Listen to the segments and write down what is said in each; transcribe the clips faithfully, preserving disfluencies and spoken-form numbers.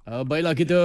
Uh, baiklah, kita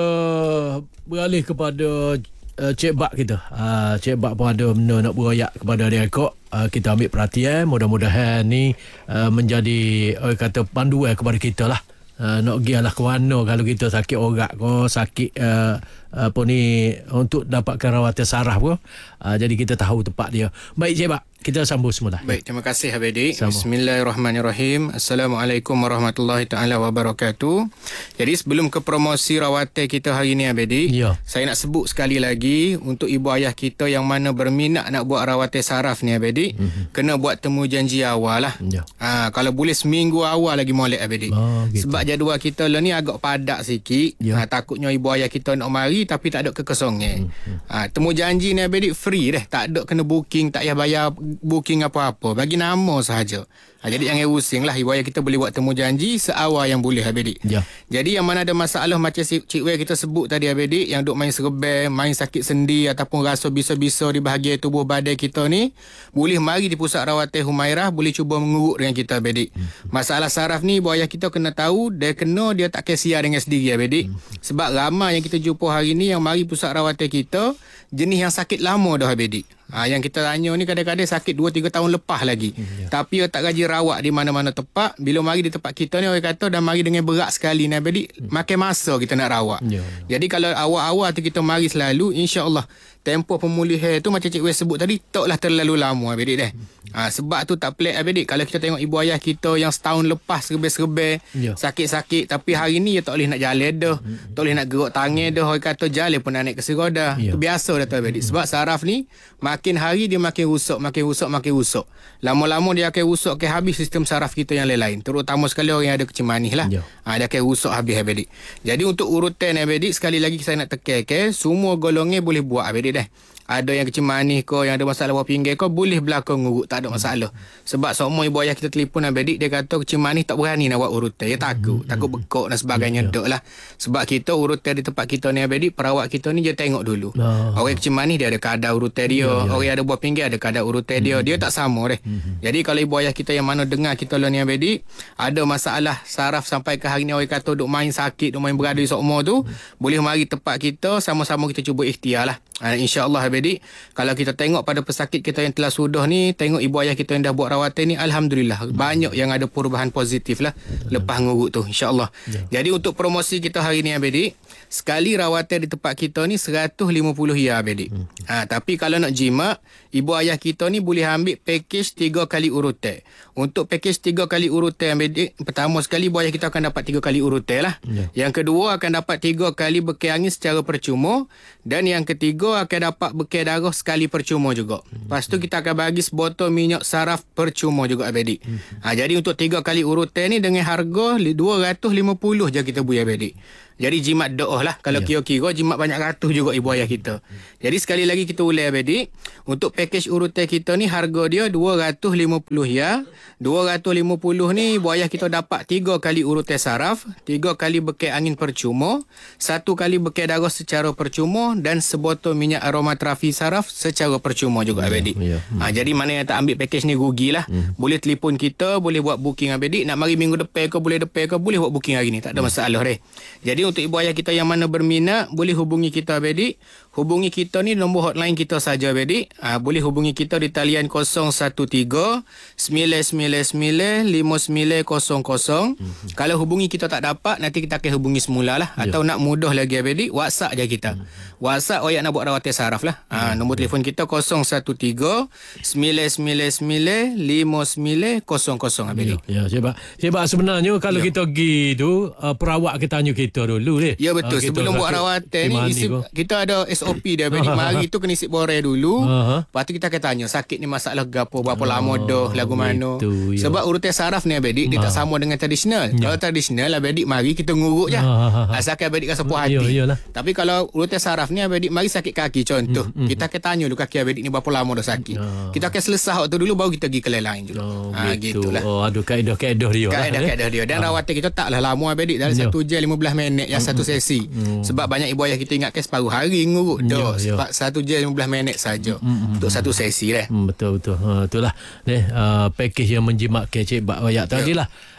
beralih kepada uh, Cik Bak kita. Uh, Cik Bak pun ada benda nak beroyak kepada adik-adik. Uh, kita ambil perhatian. Mudah-mudahan ni uh, menjadi uh, kata panduan kepada kita lah. Uh, nak pergi lah ke mana kalau kita sakit orak ke, sakit uh, apa ni, untuk dapatkan rawatan saraf ke. Uh, jadi kita tahu tempat dia. Baik Cik Bak, kita sambung semula. Baik, terima kasih Abedi. Bismillahirrahmanirrahim. Assalamualaikum warahmatullahi taala wabarakatuh. Jadi sebelum ke promosi rawatan kita hari ni Abedi, ya, saya nak sebut sekali lagi untuk ibu ayah kita yang mana berminat nak buat rawatan saraf ni Abedi, mm-hmm. kena buat temu janji awal lah. Ya. Ha, kalau boleh seminggu awal lagi molek Abedi. Oh, gitu. Sebab jadual kita lah ni agak padat sikit. Ya. Ha, takutnya ibu ayah kita nak mari tapi tak ada kekosongan. Mm-hmm. Ha, temu janji ni Abedi free deh, tak ada kena booking, tak payah bayar booking apa-apa, bagi nama sahaja. Ha, jadi jangan pusing lah, ibu ayah kita boleh buat temu janji seawal yang boleh Abedi. Ya. Jadi yang mana ada masalah macam si Cik Wei kita sebut tadi Abedi, yang duk main serban, main sakit sendi ataupun rasa bisa-bisa di bahagian tubuh badan kita ni, boleh mari di pusat rawatan Humairah, boleh cuba mengurut dengan kita Abedi. Hmm. Masalah saraf ni ibu ayah kita kena tahu, dia kena dia tak kesiar dengan sendiri Abedi. Hmm. Sebab ramai yang kita jumpa hari ni yang mari pusat rawatan kita jenis yang sakit lama dah Abedi. Ha, yang kita tanya ni kadang-kadang sakit dua tiga tahun lepas lagi. Hmm, ya. Tapi dia tak gaji rawat di mana-mana tempat. Bila mari di tempat kita ni, orang kata dah mari dengan berat sekali ni Abedi, hmm. makin masa kita nak rawat. Ya, ya. Jadi kalau awal-awal tu kita mari selalu, insya-Allah tempoh pemulihan tu macam Cik Wei sebut tadi, taklah terlalu lama Abedi dah. Ha, sebab tu tak pelik Abedi kalau kita tengok ibu ayah kita yang setahun lepas serbe-serbe, ya. sakit-sakit, tapi hari ni dia tak boleh nak jalan dah, hmm. tak boleh nak gerak tangan dah, orang kata jalan pun nak naik kursi roda. Ya. Itu biasa dah tu Abedi. Sebab saraf ni makin hari dia makin rusak, makin rusak, makin rusak. Lama-lama dia akan rusak ke habis sistem saraf kita yang lain-lain. Terutama sekali orang yang ada kecil manis lah. Ya. Ha, dia akan rusak habis Abedi. Jadi untuk urutan Abedi, sekali lagi saya nak tekan ke, semua golongan boleh buat Abedi dah. Ada yang kecil manis ko, yang ada masalah buah pinggir ko, boleh belakang ngurut, tak ada masalah. Sebab semua ibu ayah kita telefon Abedi, dia kata kecil manis tak berani nak buat urutan. Dia takut, hmm. takut bekok dan sebagainya. Dek lah. Sebab kita urutan di tempat kita ni Abedi, perawat kita ni dia tengok dulu. Oh. Orang kecil manis dia ada kadar urutan dia. Ya, ya. Orang yang ada buah pinggir ada kadar urutan dia. Hmm. Dia tak sama deh. Hmm. Jadi kalau ibu ayah kita yang mana dengar kita lah ni Abedi, ada masalah saraf sampai ke hari ni orang kata duk main sakit, duk main berada di sokmo tu, hmm. boleh mari tempat kita, sama-sama kita cuba ikhtiar lah. Ha, InsyaAllah Abedi, kalau kita tengok pada pesakit kita yang telah sudah ni, tengok ibu ayah kita yang dah buat rawatan ni, Alhamdulillah banyak yang ada perubahan positif lah lepas ngurut tu, InsyaAllah. Ya. Jadi untuk promosi kita hari ni Abedi, sekali rawatan di tempat kita ni seratus lima puluh ya Abedi. Hmm. Ha, tapi kalau nak jimat, ibu ayah kita ni boleh ambil package tiga kali urutan. Untuk package tiga kali urutan Abedi, pertama sekali ibu ayah kita akan dapat tiga kali urutan lah. Ya. Yang kedua akan dapat tiga kali bekal angin secara percuma, dan yang ketiga akan dapat bekal darah sekali percuma juga. Hmm. Lepas tu kita akan bagi sebotol minyak saraf percuma juga Abedi. Hmm. Ha, jadi untuk tiga kali urutan ni dengan harga dua ratus lima puluh je kita beri Abedi. Jadi jimat doa lah. Kalau ya. kira-kira jimat banyak ratus juga ibu ayah kita. Jadi sekali lagi kita ulang Abedi, untuk package urutan kita ni harga dia dua ratus lima puluh ya. dua ratus lima puluh ni ibu ayah kita dapat tiga kali urutan saraf, tiga kali bekal angin percuma, satu kali bekal darah secara percuma, dan sebotol minyak aromaterapi saraf secara percuma juga Abedi. Ya, ya. Hmm. Ha, jadi mana yang tak ambil package ni rugilah. Hmm. Boleh telefon kita, boleh buat booking Abedi. Nak mari minggu depan ke, boleh depan ke, boleh buat booking hari ni. Tak ada masalah deh. Jadi untuk ibu ayah kita yang mana berminat, boleh hubungi kita Abedi. Hubungi kita ni nombor hotline kita saja Abedi. Ha, boleh hubungi kita di talian kosong satu tiga sembilan sembilan sembilan lima sembilan kosong kosong. Mm-hmm. Kalau hubungi kita tak dapat, nanti kita akan hubungi semula lah. Yeah. Atau nak mudah lagi Abedi, WhatsApp je kita. Mm-hmm. WhatsApp orang yang nak buat rawatan saraf lah. Ha, mm-hmm. Nombor telefon kita kosong satu tiga sembilan sembilan sembilan lima sembilan kosong kosong Abedi. Ya, ya sebab, sebab sebenarnya kalau ya. kita pergi tu, uh, perawat kita tanya kita dulu deh. Ya betul. Uh, Sebelum buat rawatan ni, isi, kita ada S O P dia Abedi. Mari tu kena isi borang dulu. Uh-huh. Lepas tu kita akan tanya sakit ni masalah gapo, berapa oh, lama dah, lagu mana. Itu, ya. Sebab urutan saraf ni Abedi, dia uh. tak sama dengan tradisional. Ya. Kalau tradisional Abedi mari kita ngurut je. Uh-huh. Asalkan Abedi rasa puas hati. Ya, tapi kalau urutan saraf ni Abedi mari sakit kaki contoh. Uh-huh. Kita akan tanya dulu kaki Abedi ni berapa lama dah sakit. Uh. Kita akan selesai waktu dulu baru kita pergi ke lain juga. Oh, ha, gitu. Gitulah. Oh, aduh kaedah-kaedah dia. Kaedah-kaedah dia. Dan uh. rawatan kita taklah lama Abedi, dalam ya. satu jam lima belas minit yang uh-huh. satu sesi. Uh-huh. Sebab banyak ibu ayah kita ingatkan separuh hari ngurut dah. Ya, sebab satu jam lima belas minit saja uh-huh. untuk satu sesi dah. Hmm, betul betul. Ha, itulah. Ni uh, package yang menjimatkan Cik Bak Wayak tadi lah.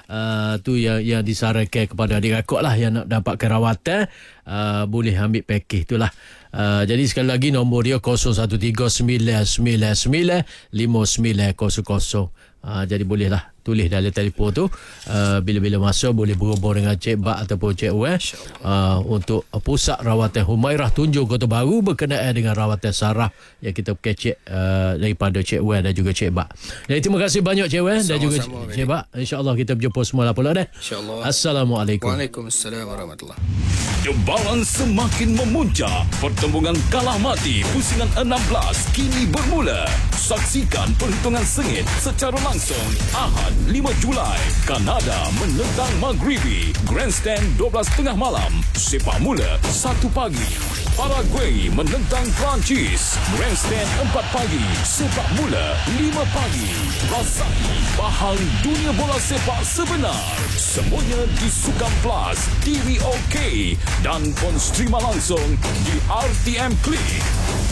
uh, tu yang yang disarankan kepada adik-adik lah yang nak dapatkan rawatan, uh, boleh ambil pakej tu lah. Uh, jadi sekali lagi nombor dia kosong satu tiga sembilan sembilan sembilan lima sembilan kosong kosong. Uh, jadi bolehlah tulis dalam telefon tu, uh, bila-bila masa boleh berhubung dengan Cik Bak ataupun Cik Wan uh, untuk pusat rawatan Humairah Tunjung Kota Baru berkenaan dengan rawatan saraf yang kita kecek uh, daripada Cik Wan dan juga Cik Bak. Jadi terima kasih banyak Cik Wan dan juga Cik Bak. InsyaAllah kita berjumpa semua lah pula dah. InsyaAllah. Assalamualaikum. Waalaikumsalam warahmatullahi. Debaran semakin memuncak. Pertembungan kalah mati pusingan enam belas kini bermula. Saksikan perhitungan sengit secara langsung Ahad lima Julai. Kanada menentang Maghribi. Grandstand dua belas tengah malam. Sepak mula satu pagi. Paraguay menentang Perancis. Grandstand empat pagi. Sepak mula lima pagi. Rasai bahang dunia bola sepak sebenar. Semuanya di Sukan Plus, T V OK dan pon streama langsung di R T M Klik.